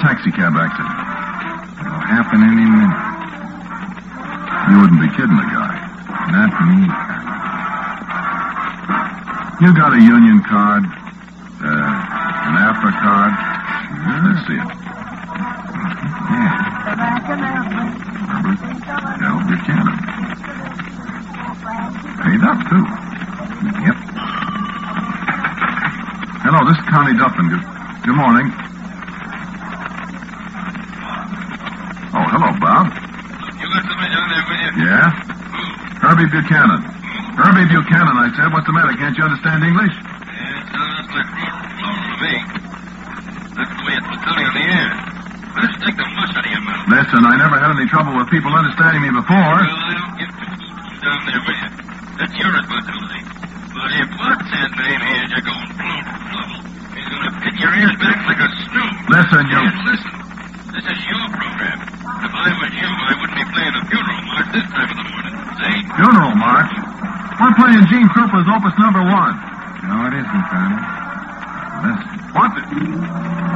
taxi cab accident? It'll happen any minute. You wouldn't be kidding the guy. Not me. You got a union card? An AFRA card? Sure. Let's see it. Yeah. Herbert L. Buchanan. Paid up, too. Yep. Hello, this is Connie Duffin. Good morning. Oh, hello, Bob. You got somebody down there with you? Yeah? Herbie Buchanan. Herbie Buchanan, I said. What's the matter? Can't you understand English? Yeah, it sounds like floor to me. That's the way it's sounding on the air. Let's take the mush out of your mouth. Listen, I never had any trouble with people understanding me before. Well, I don't get down there with you. That's your responsibility. But if what's his name hears you going flumble, he's going to pin your ears back like a snoot. Listen, you... And listen, this is your program. If I was you, I wouldn't be playing a funeral march this time of the morning. See? Funeral march? We're playing Gene Krupa's Opus #1. No, it isn't, Connie. Listen. What?